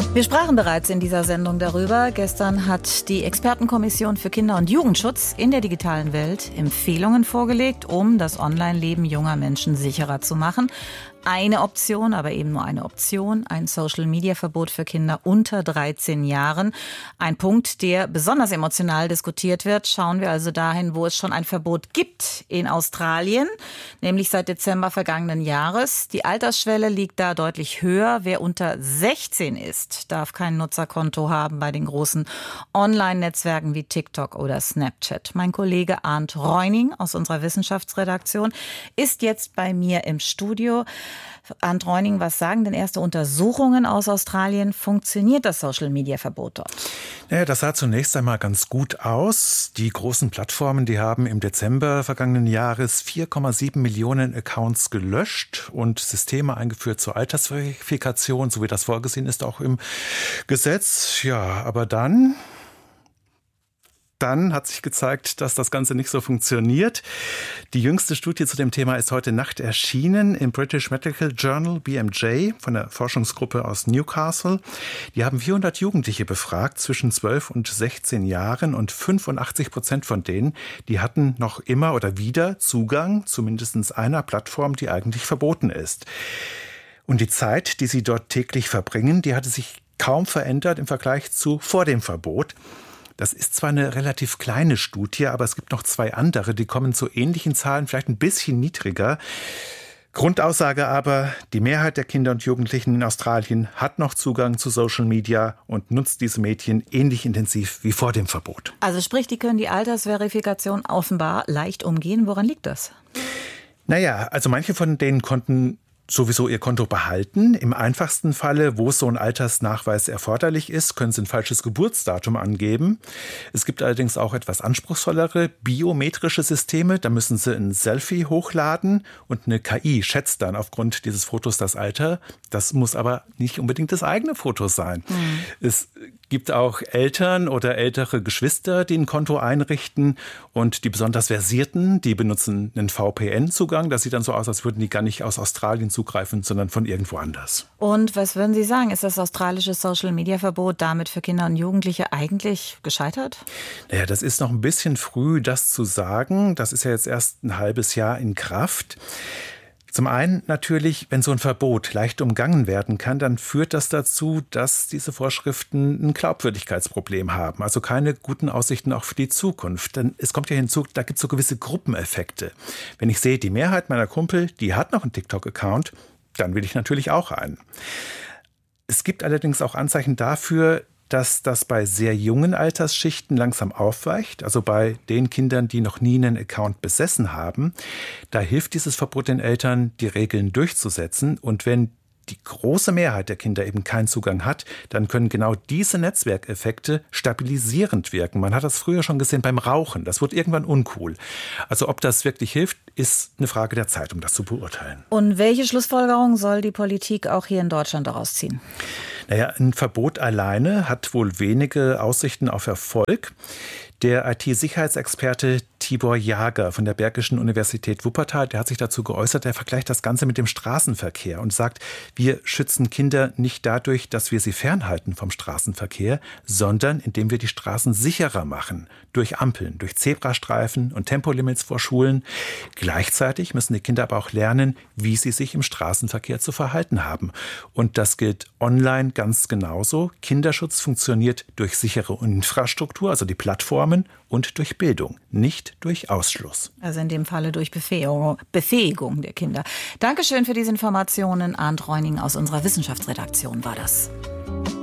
Wir sprachen bereits in dieser Sendung darüber. Gestern hat die Expertenkommission für Kinder- und Jugendschutz in der digitalen Welt Empfehlungen vorgelegt, um das Online-Leben junger Menschen sicherer zu machen. Eine Option, aber eben nur eine Option, ein Social-Media-Verbot für Kinder unter 13 Jahren. Ein Punkt, der besonders emotional diskutiert wird. Schauen wir also dahin, wo es schon ein Verbot gibt in Australien, nämlich seit Dezember vergangenen Jahres. Die Altersschwelle liegt da deutlich höher. Wer unter 16 ist, darf kein Nutzerkonto haben bei den großen Online-Netzwerken wie TikTok oder Snapchat. Mein Kollege Arndt Reuning aus unserer Wissenschaftsredaktion ist jetzt bei mir im Studio. Arndt Reuning, was sagen denn erste Untersuchungen aus Australien? Funktioniert das Social-Media-Verbot dort? Naja, das sah zunächst einmal ganz gut aus. Die großen Plattformen, die haben im Dezember vergangenen Jahres 4,7 Millionen Accounts gelöscht und Systeme eingeführt zur Altersverifikation, so wie das vorgesehen ist, auch im Gesetz. Ja, aber dann hat sich gezeigt, dass das Ganze nicht so funktioniert. Die jüngste Studie zu dem Thema ist heute Nacht erschienen im British Medical Journal, BMJ, von der Forschungsgruppe aus Newcastle. Die haben 400 Jugendliche befragt zwischen 12 und 16 Jahren und 85% von denen, die hatten noch immer oder wieder Zugang zu mindestens einer Plattform, die eigentlich verboten ist. Und die Zeit, die sie dort täglich verbringen, die hatte sich kaum verändert im Vergleich zu vor dem Verbot. Das ist zwar eine relativ kleine Studie, aber es gibt noch zwei andere, die kommen zu ähnlichen Zahlen, vielleicht ein bisschen niedriger. Grundaussage aber, die Mehrheit der Kinder und Jugendlichen in Australien hat noch Zugang zu Social Media und nutzt diese Medien ähnlich intensiv wie vor dem Verbot. Also sprich, die können die Altersverifikation offenbar leicht umgehen. Woran liegt das? Naja, also manche von denen konnten sowieso ihr Konto behalten. Im einfachsten Falle, wo so ein Altersnachweis erforderlich ist, können Sie ein falsches Geburtsdatum angeben. Es gibt allerdings auch etwas anspruchsvollere biometrische Systeme. Da müssen Sie ein Selfie hochladen und eine KI schätzt dann aufgrund dieses Fotos das Alter. Das muss aber nicht unbedingt das eigene Foto sein. Es gibt auch Eltern oder ältere Geschwister, die ein Konto einrichten, und die besonders Versierten, die benutzen einen VPN-Zugang. Das sieht dann so aus, als würden die gar nicht aus Australien zugreifen, sondern von irgendwo anders. Und was würden Sie sagen, ist das australische Social-Media-Verbot damit für Kinder und Jugendliche eigentlich gescheitert? Naja, das ist noch ein bisschen früh, das zu sagen. Das ist ja jetzt erst ein halbes Jahr in Kraft. Zum einen natürlich, wenn so ein Verbot leicht umgangen werden kann, dann führt das dazu, dass diese Vorschriften ein Glaubwürdigkeitsproblem haben. Also keine guten Aussichten auch für die Zukunft. Denn es kommt ja hinzu, da gibt es so gewisse Gruppeneffekte. Wenn ich sehe, die Mehrheit meiner Kumpel, die hat noch einen TikTok-Account, dann will ich natürlich auch einen. Es gibt allerdings auch Anzeichen dafür, dass das bei sehr jungen Altersschichten langsam aufweicht, also bei den Kindern, die noch nie einen Account besessen haben. Da hilft dieses Verbot den Eltern, die Regeln durchzusetzen. Und wenn die große Mehrheit der Kinder eben keinen Zugang hat, dann können genau diese Netzwerkeffekte stabilisierend wirken. Man hat das früher schon gesehen beim Rauchen. Das wird irgendwann uncool. Also ob das wirklich hilft, ist eine Frage der Zeit, um das zu beurteilen. Und welche Schlussfolgerung soll die Politik auch hier in Deutschland daraus ziehen? Naja, ein Verbot alleine hat wohl wenige Aussichten auf Erfolg. Der IT-Sicherheitsexperte Tibor Jager von der Bergischen Universität Wuppertal, der hat sich dazu geäußert, der vergleicht das Ganze mit dem Straßenverkehr und sagt, wir schützen Kinder nicht dadurch, dass wir sie fernhalten vom Straßenverkehr, sondern indem wir die Straßen sicherer machen. Durch Ampeln, durch Zebrastreifen und Tempolimits vor Schulen. Gleichzeitig müssen die Kinder aber auch lernen, wie sie sich im Straßenverkehr zu verhalten haben. Und das gilt online ganz genauso. Kinderschutz funktioniert durch sichere Infrastruktur, also die Plattformen, und durch Bildung, nicht durch Ausschluss. Also in dem Falle durch Befähigung der Kinder. Dankeschön für diese Informationen. Arndt Reuning aus unserer Wissenschaftsredaktion war das.